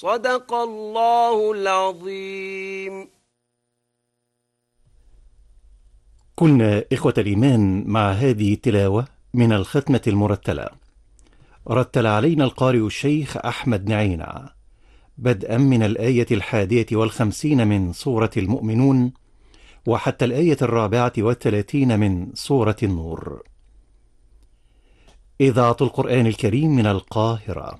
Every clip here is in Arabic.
صدق الله العظيم. كنا إخوة الإيمان مع هذه التلاوة من الختمة المرتلة. رتل علينا القارئ الشيخ أحمد نعينة بدءا من الآية 51 من سورة المؤمنون وحتى الآية 34 من سورة النور. إذاعة القرآن الكريم من القاهرة.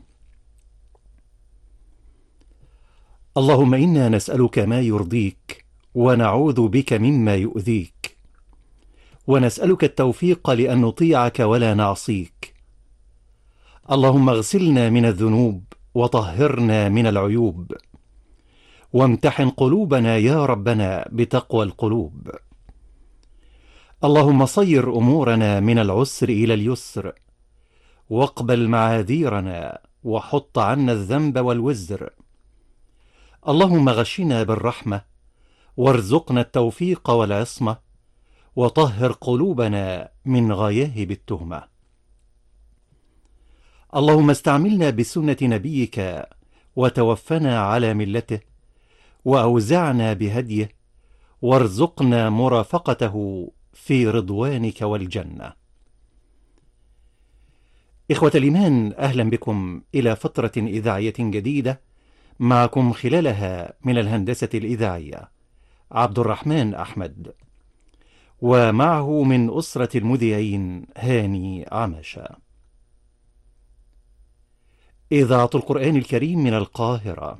اللهم إنا نسألك ما يرضيك ونعوذ بك مما يؤذيك، ونسألك التوفيق لأن نطيعك ولا نعصيك. اللهم اغسلنا من الذنوب وطهرنا من العيوب، وامتحن قلوبنا يا ربنا بتقوى القلوب. اللهم صير أمورنا من العسر إلى اليسر، واقبل معاذيرنا وحط عنا الذنب والوزر. اللهم غشنا بالرحمة، وارزقنا التوفيق والعصمة، وطهر قلوبنا من غياهب التهمة. اللهم استعملنا بسنة نبيك وتوفنا على ملته، وأوزعنا بهديه، وارزقنا مرافقته في رضوانك والجنة. إخوة الإيمان، أهلا بكم إلى فترة إذاعية جديدة معكم خلالها من الهندسة الإذاعية عبد الرحمن أحمد، ومعه من أسرة المذيعين هاني عماشة. إذاعة القرآن الكريم من القاهرة.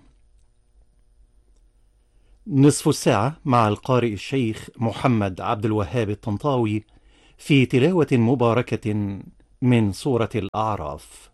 نصف الساعة مع القارئ الشيخ محمد عبد الوهاب الطنطاوي في تلاوة مباركة من سورة الأعراف.